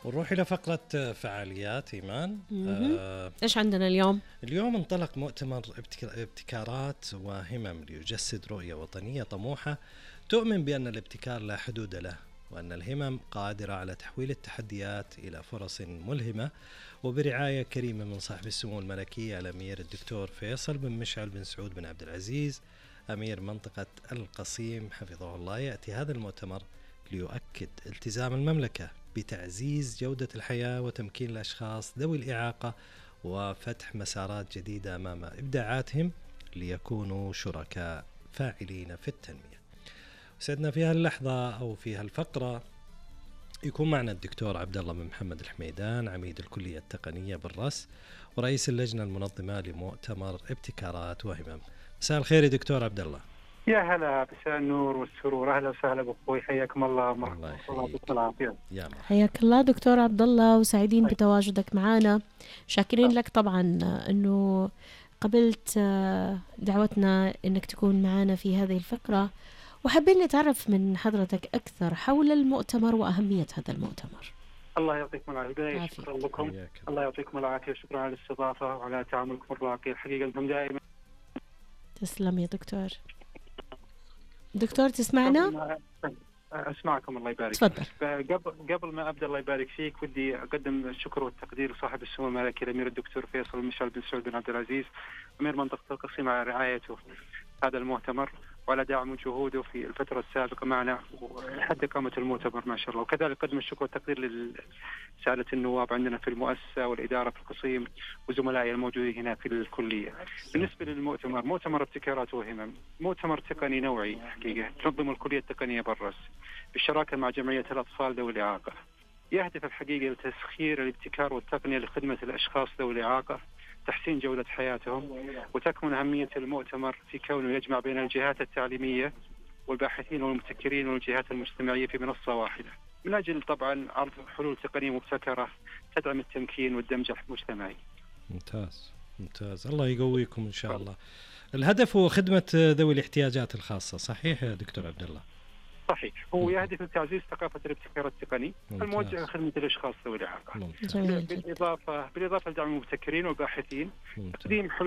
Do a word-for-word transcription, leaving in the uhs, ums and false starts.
ونروح إلى فقرة فعاليات إيمان. آه إيش عندنا اليوم؟ اليوم انطلق مؤتمر ابتكارات وهمم ليجسد رؤية وطنية طموحة تؤمن بأن الابتكار لا حدود له، وأن الهمم قادرة على تحويل التحديات إلى فرص ملهمة، وبرعاية كريمة من صاحب السمو الملكي الأمير الدكتور فيصل بن مشعل بن سعود بن عبد العزيز أمير منطقة القصيم حفظه الله. يأتي هذا المؤتمر ليؤكد التزام المملكة بتعزيز جودة الحياة وتمكين الأشخاص ذوي الإعاقة، وفتح مسارات جديدة أمام إبداعاتهم ليكونوا شركاء فاعلين في التنمية. سعدنا في هاللحظة أو في هالفقرة يكون معنا الدكتور عبد الله بن محمد الحميدان، عميد الكلية التقنية بالرأس ورئيس اللجنة المنظمة لمؤتمر ابتكارات وهمم. مساء الخير يا دكتور عبد الله. يا هلا، مساء النور والسرور، اهلا وسهلا بأخوي، حياكم الله. مرحبا الله يا حياك الله دكتور عبد الله، وسعيدين بتواجدك معنا. شاكرين لك طبعا انه قبلت دعوتنا انك تكون معنا في هذه الفقرة، وحابين نتعرف من حضرتك اكثر حول المؤتمر واهمية هذا المؤتمر. الله يعطيكم العافية، شكرا لكم. الله يعطيكم العافية، شكرا على الاستضافة وعلى تعاملكم الراقي، الحقيقة انتم دائما. تسلم يا دكتور. دكتور تسمعنا؟ أسمعكم الله يبارك. تفضل. قبل قبل ما أبدأ الله يبارك فيك، ودي أقدم الشكر والتقدير لصاحب السمو الملكي الأمير الدكتور فيصل بن مشعل بن سعود بن عبد العزيز أمير منطقة القصيم على رعايته هذا المؤتمر وعلى دعم جهوده في الفترة السابقة معنا لحد إقامة المؤتمر ما شاء الله. وكذلك قدم الشكر والتقدير لسادة النواب عندنا في المؤسسة والإدارة في القصيم وزملائي الموجودين هنا في الكلية. بالنسبة للمؤتمر، مؤتمر ابتكارات وهمم، مؤتمر تقني نوعي حقيقة تنظم الكلية التقنية بالرأس بالشراكة مع جمعية الأطفال ذوي الإعاقة. يهدف الحقيقة لتسخير الابتكار والتقنية لخدمة الأشخاص ذوي الإعاقة، تحسين جودة حياتهم. وتكمن أهمية المؤتمر في كونه يجمع بين الجهات التعليمية والباحثين والمبتكرين والجهات المجتمعية في منصة واحدة، من أجل طبعا عرض حلول تقنية مبتكرة تدعم التمكين والدمج المجتمعي. ممتاز ممتاز، الله يقويكم إن شاء الله. الهدف هو خدمة ذوي الاحتياجات الخاصة، صحيح يا دكتور عبد الله؟ صحيح، هو يهدف لتعزيز ثقافة الابتكار التقني الموجه لخدمة الأشخاص ذوي الإعاقة، بالإضافة بالإضافة لدعم المبتكرين والباحثين، تقديم حلول